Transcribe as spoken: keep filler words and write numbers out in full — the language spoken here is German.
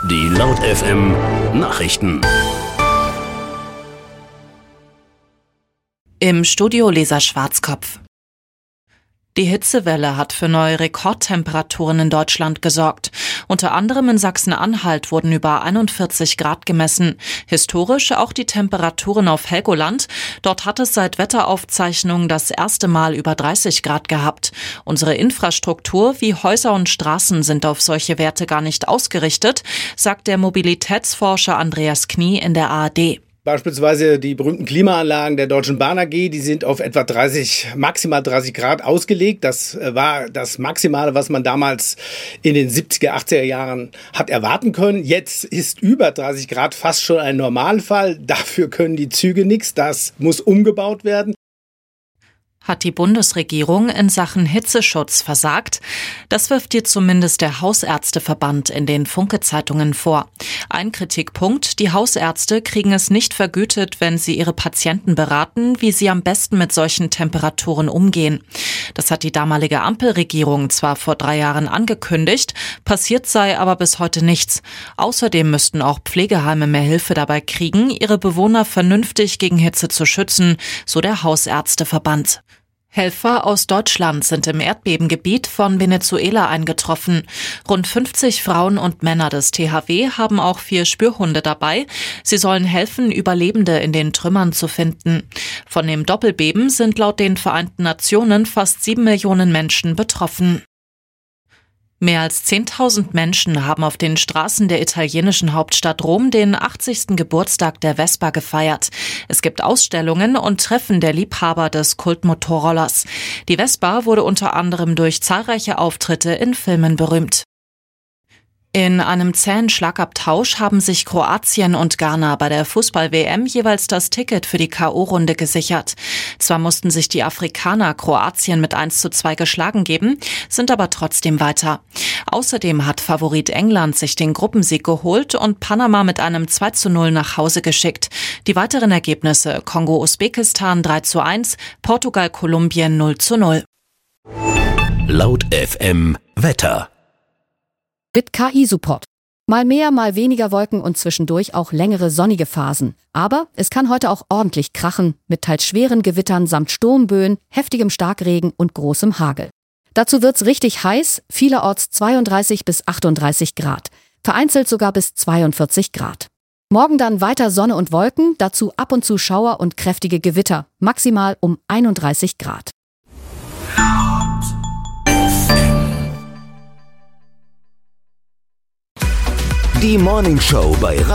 Die Laut F M Nachrichten. Im Studio Lisa Schwarzkopf. Die Hitzewelle hat für neue Rekordtemperaturen in Deutschland gesorgt. Unter anderem in Sachsen-Anhalt wurden über einundvierzig Grad gemessen. Historisch auch die Temperaturen auf Helgoland. Dort hat es seit Wetteraufzeichnungen das erste Mal über dreißig Grad gehabt. Unsere Infrastruktur wie Häuser und Straßen sind auf solche Werte gar nicht ausgerichtet, sagt der Mobilitätsforscher Andreas Knie in der A R D. Beispielsweise die berühmten Klimaanlagen der Deutschen Bahn A G, die sind auf etwa dreißig, maximal dreißig Grad ausgelegt. Das war das Maximale, was man damals in den siebziger, achtziger Jahren hat erwarten können. Jetzt ist über dreißig Grad fast schon ein Normalfall. Dafür können die Züge nichts. Das muss umgebaut werden. Hat die Bundesregierung in Sachen Hitzeschutz versagt? Das wirft ihr zumindest der Hausärzteverband in den Funke-Zeitungen vor. Ein Kritikpunkt: Die Hausärzte kriegen es nicht vergütet, wenn sie ihre Patienten beraten, wie sie am besten mit solchen Temperaturen umgehen. Das hat die damalige Ampelregierung zwar vor drei Jahren angekündigt, passiert sei aber bis heute nichts. Außerdem müssten auch Pflegeheime mehr Hilfe dabei kriegen, ihre Bewohner vernünftig gegen Hitze zu schützen, so der Hausärzteverband. Helfer aus Deutschland sind im Erdbebengebiet von Venezuela eingetroffen. Rund fünfzig Frauen und Männer des T H W haben auch vier Spürhunde dabei. Sie sollen helfen, Überlebende in den Trümmern zu finden. Von dem Doppelbeben sind laut den Vereinten Nationen fast sieben Millionen Menschen betroffen. Mehr als zehntausend Menschen haben auf den Straßen der italienischen Hauptstadt Rom den achtzigsten Geburtstag der Vespa gefeiert. Es gibt Ausstellungen und Treffen der Liebhaber des Kultmotorrollers. Die Vespa wurde unter anderem durch zahlreiche Auftritte in Filmen berühmt. In einem zähen Schlagabtausch haben sich Kroatien und Ghana bei der Fußball-W M jeweils das Ticket für die K O-Runde gesichert. Zwar mussten sich die Afrikaner Kroatien mit eins zu zwei geschlagen geben, sind aber trotzdem weiter. Außerdem hat Favorit England sich den Gruppensieg geholt und Panama mit einem zwei zu null nach Hause geschickt. Die weiteren Ergebnisse: Kongo-Usbekistan drei zu eins, Portugal-Kolumbien null zu null. Laut F M Wetter. Mit K I-Support. Mal mehr, mal weniger Wolken und zwischendurch auch längere sonnige Phasen. Aber es kann heute auch ordentlich krachen, mit teils schweren Gewittern samt Sturmböen, heftigem Starkregen und großem Hagel. Dazu wird's richtig heiß, vielerorts zweiunddreißig bis achtunddreißig Grad. Vereinzelt sogar bis zweiundvierzig Grad. Morgen dann weiter Sonne und Wolken, dazu ab und zu Schauer und kräftige Gewitter, maximal um einunddreißig Grad. Die Morning Show bei